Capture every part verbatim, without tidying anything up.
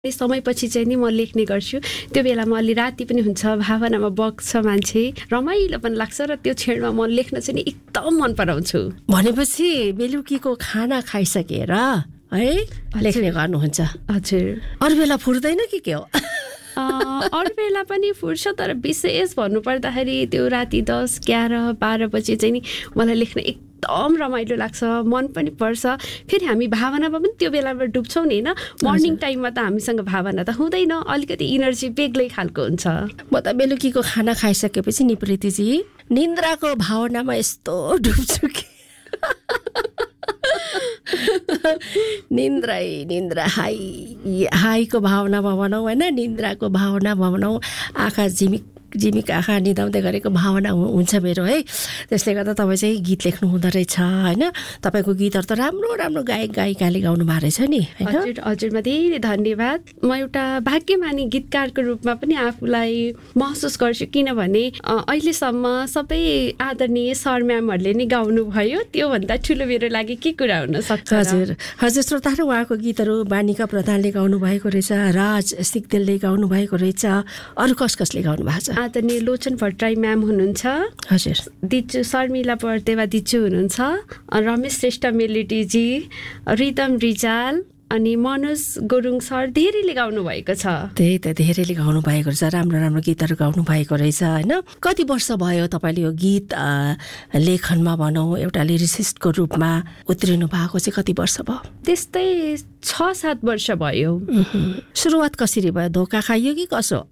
समयपछि चाहिँ नि म लेख्ने गर्छु। त्यो बेलामा अलि राति पनि हुन्छ, भावनामा बग्छ मान्छे, रमाइलो पनि लाग्छ र त्यो क्षणमा म लेख्न चाहिँ नि एकदम मन पराउँछु। भनेपछि बेलुकीको खाना खाइसकेर है लेख्ने गर्नुहुन्छ? हजुर। अरू बेला फुर्दैन कि के हो? अरू बेला पनि फुर्छ, तर विशेष भन्नुपर्दाखेरि त्यो राति दस एघार बाह्र बजे चाहिँ नि मलाई लेख्न एकदम रमाइलो लाग्छ, मन पनि पर्छ। फेरि हामी भावनामा पनि त्यो बेलामा डुब्छौँ नि होइन। मर्निङ टाइममा त हामीसँग भावना त हुँदैन, अलिकति इनर्जी बेग्लै खालको हुन्छ। म त बेलुकीको खाना खाइसकेपछि नि प्रीतिजी निन्द्राको भावनामा यस्तो डुब्छु कि निन्द्रै निन्द्रा हाई हाईको भावनामा भनौँ होइन, निन्द्राको भावनामा भनौँ, आँखा झिमिक झिमिक आँखा निदाउँदै गरेको भावना हुन्छ मेरो है। त्यसले गर्दा तपाईँ चाहिँ गीत लेख्नु हुँदो रहेछ होइन। तपाईँको गीतहरू त राम्रो राम्रो गायक गायिकाले गाउनु भएको रहेछ नि होइन। हजुर हजुरमा धेरै धन्यवाद। म एउटा भाग्यमानी गीतकारको रूपमा पनि आफूलाई महसुस गर्छु, किनभने अहिलेसम्म सबै आदरणीय सर म्यामहरूले नै गाउनु भयो, त्योभन्दा ठुलो मेरो लागि के कुरा हुन सक्छ। हजुर हजुर श्रोताहरू, उहाँको गीतहरू बानिका प्रधानले गाउनु भएको रहेछ, राज सिक्देलले गाउनु भएको रहेछ, अरू कस कसले गाउनु भएको छ? आदरणीय लोचन भट्टराई म्याम हुनुहुन्छ, हजुर, दिचु शर्मिला पर्देवा दिचु हुनुहुन्छ, रमेश श्रेष्ठ मेलेडीजी, रिदम रिजाल अनि मनोज गुरुङ सर धेरैले गाउनु भएको छ। त्यही त धेरैले गाउनु भएको रहेछ, राम्रो राम्रो गीतहरू गाउनु भएको रहेछ होइन। कति वर्ष भयो तपाईँले यो गीत लेखनमा भनौँ एउटा लिरिसिस्टको रूपमा उत्रिनु भएको चाहिँ कति वर्ष भयो? त्यस्तै छ सात वर्ष भयो। सुरुवात कसरी भयो? धोका खाइयो कि कसो?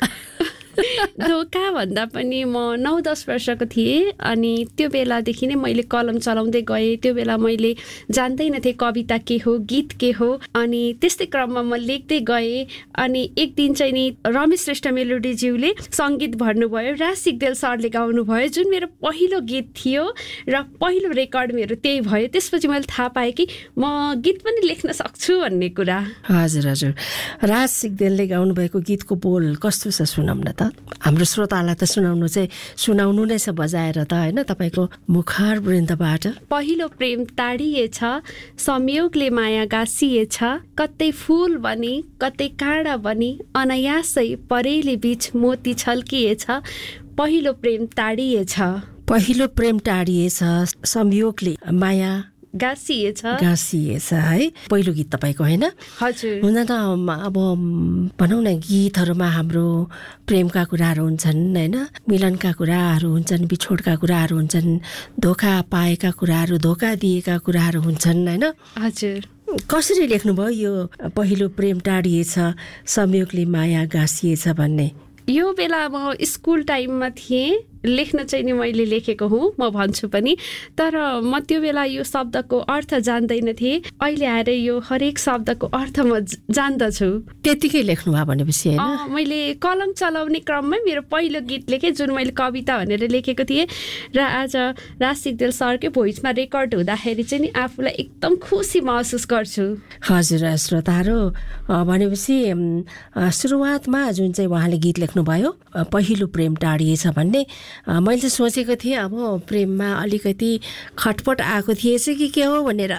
धोका भन्दा पनि म नौ दस वर्षको थिएँ, अनि त्यो बेलादेखि नै मैले कलम चलाउँदै गएँ। त्यो बेला मैले जान्दैन थिएँ कविता के हो, गीत के हो, अनि त्यस्तै क्रममा म लेख्दै गएँ। अनि एक दिन चाहिँ नि रमेश श्रेष्ठ मेलोडीज्यूले सङ्गीत भर्नुभयो, राज सिक्देल सरले गाउनुभयो, जुन मेरो पहिलो गीत थियो र पहिलो रेकर्ड मेरो त्यही भयो। त्यसपछि मैले थाहा पाएँ कि म गीत पनि लेख्न सक्छु भन्ने कुरा। हजुर हजुर, राज सिक्देलले गाउनुभएको गीतको बोल कस्तो छ सुनाउँ न त? हाम्रो श्रोतालाई त सुनाउनु चाहिँ सुनाउनु नै छ बजाएर त होइन, तपाईँको मुखार वृन्दबाट। पहिलो प्रेम ताडिएछ, संयोगले माया गाँसिएछ, कतै फूल बनी कतै काँडा बनी, अनायासै परेली बीच मोती छल्किएछ, पहिलो प्रेम ताडिएछ। पहिलो प्रेम टाढिएछ, संयोगले माया गाँसिएछ गाँसिएछ है, पहिलो गीत तपाईँको होइन? हजुर। हुन त अब भनौँ न गीतहरूमा हाम्रो प्रेमका कुराहरू हुन्छन् होइन, मिलनका कुराहरू हुन्छन्, बिछोडका कुराहरू हुन्छन्, धोका पाएका कुराहरू, धोका दिएका कुराहरू हुन्छन् होइन। हजुर। कसरी लेख्नुभयो यो पहिलो प्रेम टाढिएछ, संयोगले माया गाँसिएछ भन्ने? यो बेला म स्कुल टाइममा थिएँ, लेख्न चाहिँ नि मैले लेखेको हुँ म भन्छु पनि, तर म त्यो बेला यो शब्दको अर्थ जान्दैन थिएँ। अहिले आएर यो हरेक शब्दको अर्थ म जान्दछु। त्यतिकै लेख्नु भयो भनेपछि होइन? मैले कलम चलाउने क्रममै मेरो पहिलो गीत लेखेँ, जुन मैले कविता भनेर लेखेको थिएँ, र आज राज सिक्देल सरकै भोइसमा रेकर्ड हुँदाखेरि चाहिँ नि आफूलाई एकदम खुसी महसुस गर्छु। हजुर श्रोताहरू, भनेपछि सुरुवातमा जुन चाहिँ उहाँले गीत लेख्नुभयो पहिलो प्रेम टाढिएछ भन्ने, मैले चाहिँ सोचेको थिएँ अब प्रेममा अलिकति खटपट आएको थिएछ कि के हो भनेर।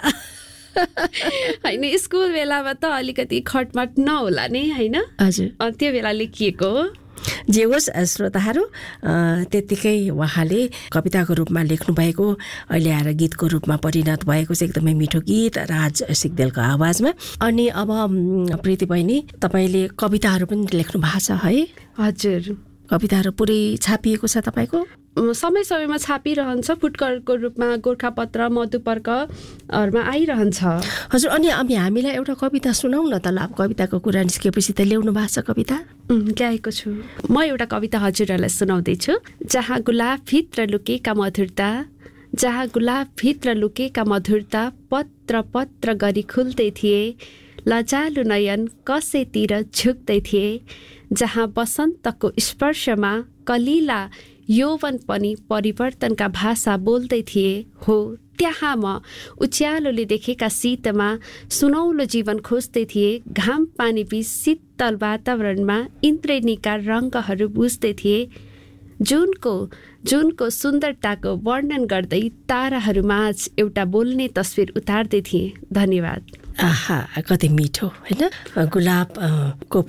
होइन, स्कुल बेलामा त अलिकति खटपट नहोला नै होइन। हजुर, त्यो बेला लेखिएको हो। जे होस् श्रोताहरू, त्यत्तिकै उहाँले कविताको रूपमा लेख्नुभएको अहिले आएर गीतको रूपमा परिणत भएको चाहिँ एकदमै मिठो गीत राज सिक्देलको आवाजमा। अनि अब प्रीति बहिनी, तपाईँले कविताहरू पनि लेख्नु भएको छ है? हजुर, कविताहरू पुरै छापिएको छ तपाईँको? समय समयमा छापिरहन्छ, फुटकरको रूपमा गोर्खापत्र, मधुपर्कहरूमा आइरहन्छ। हजुर, अनि अब हामीलाई एउटा कविता सुनाउ न त। ल, अब कविताको कुरा निस्केपछि त ल्याउनु भएको छ कविता? ल्याएको छु। म एउटा कविता हजुरहरूलाई सुनाउँदैछु। जहाँ गुलाब भित्र लुकेका मधुरता, जहाँ गुलाब भित्र लुकेका मधुरता, पत्र पत्र गरी खुल्दै थिए, लजालु नयन कसैतिर झुक्दै थिए, जहाँ बसन्तको स्पर्शमा कलिला यौवन पनि परिवर्तनका भाषा बोल्दै थिए, हो त्यहाँ म उज्यालोले देखेका शीतमा सुनौलो जीवन खोज्दै थिए, घाम पानी बीच शीतल वातावरणमा इन्द्रेणीका रङ्गहरू बुझ्दै थिए, जुनको जुनको सुन्दरताको वर्णन गर्दै ताराहरूमाझ एउटा बोल्ने तस्विर उतार्दै थिए। धन्यवाद। आहा कति मिठो होइन गुलाब को